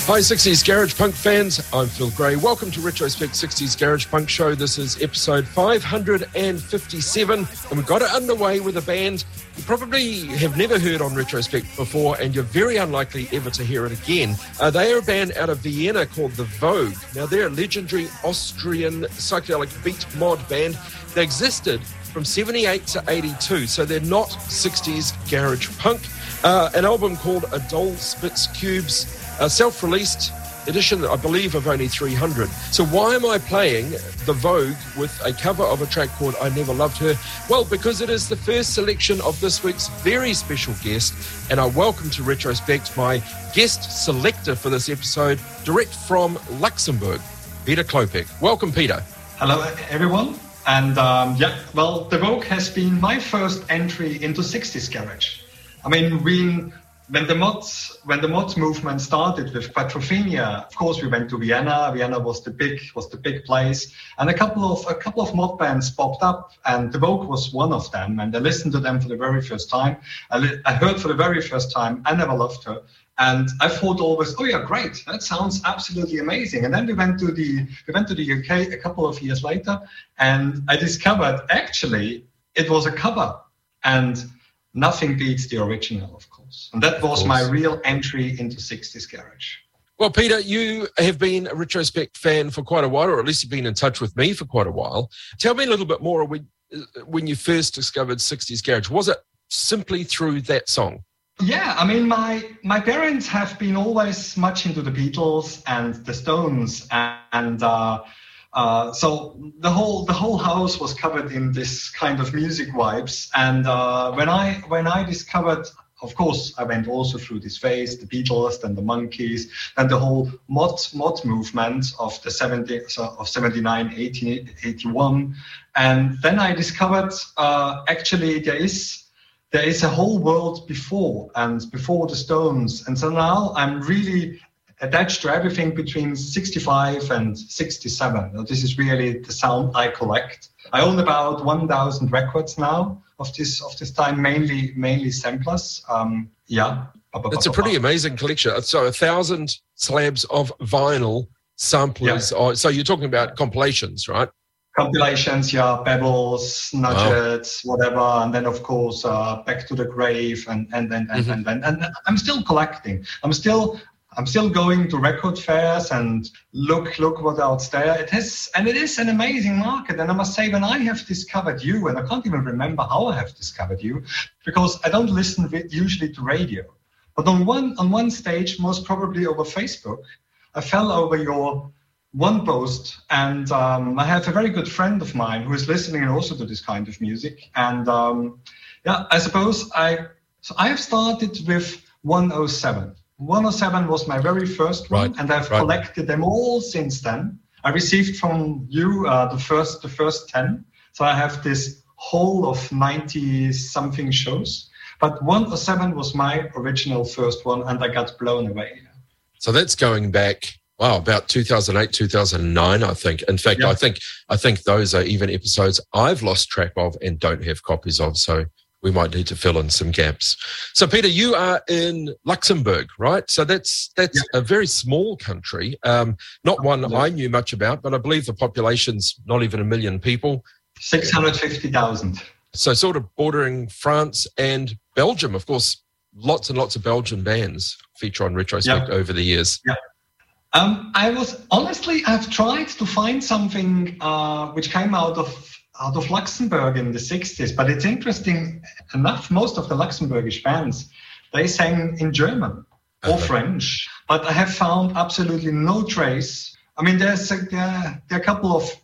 Hi 60s Garage Punk fans, I'm Phil Gray. Welcome to Retrospect 60s Garage Punk Show. This is episode 557 and we've got it underway with a band you probably have never heard on Retrospect before and you're very unlikely ever to hear it again. They are a band out of Vienna called The Vogue. Now they're a legendary Austrian psychedelic beat mod band. They existed from 78 to 82, so they're not 60s garage punk. An album called Adol Spitz Cubes, a self-released edition, I believe, of only 300. So why am I playing The Vogue with a cover of a track called I Never Loved Her? Well, because it is the first selection of this week's very special guest, and I welcome to Retrospect my guest selector for this episode, direct from Luxembourg, Peter Klopek. Welcome, Peter. Hello, everyone. And The Vogue has been my first entry into 60s garage. I mean, when the mod movement started with Quadrophenia, of course we went to Vienna. Vienna was the big place, and a couple of mod bands popped up, and The Vogue was one of them. And I listened to them for the very first time. I heard for the very first time I Never Loved Her, and I thought always, oh yeah, great, that sounds absolutely amazing. And then we went to the UK a couple of years later, and I discovered actually it was a cover, and nothing beats the original, of course. And that was my real entry into 60s garage. Well, Peter, you have been a Retrospect fan for quite a while, or at least you've been in touch with me for quite a while. Tell me a little bit more when you first discovered 60s garage. Was it simply through that song? Yeah, I mean, my parents have been always much into the Beatles and the Stones, and so the whole house was covered in this kind of music vibes. And when I discovered, of course, I went also through this phase, the Beatles, then the Monkees, and the whole mod movement of the 79, 80, 81. And then I discovered actually there is a whole world before the Stones. And so now I'm really attached to everything between 65 and 67. This is really the sound I collect. I own about 1,000 records now of this time, mainly samplers. It's a pretty amazing collection. So 1,000 slabs of vinyl samplers. Yeah. So you're talking about compilations, right? Compilations, Pebbles, Nuggets, whatever, and then of course Back to the Grave, and I'm still collecting. I'm still going to record fairs and look what else there. It is an amazing market. And I must say, when I have discovered you, and I can't even remember how I have discovered you, because I don't listen usually to radio, but on one stage, most probably over Facebook, I fell over your one post, and I have a very good friend of mine who is listening also to this kind of music. And I suppose I have started with 107. 107 was my very first one, and I've collected them all since then. I received from you the first 10, so I have this whole of 90-something shows. But 107 was my original first one, and I got blown away. So that's going back, about 2008, 2009, I think. In fact, I think those are even episodes I've lost track of and don't have copies of, so we might need to fill in some gaps. So, Peter, you are in Luxembourg, right? So that's a very small country, not one I knew much about, but I believe the population's not even 1 million people. 650,000. So sort of bordering France and Belgium. Of course, lots and lots of Belgian bands feature on Retrospect over the years. Yeah. I've tried to find something which came out of Luxembourg in the 60s, but it's interesting enough, most of the Luxembourgish bands, they sang in German or French, but I have found absolutely no trace. I mean, there are a couple of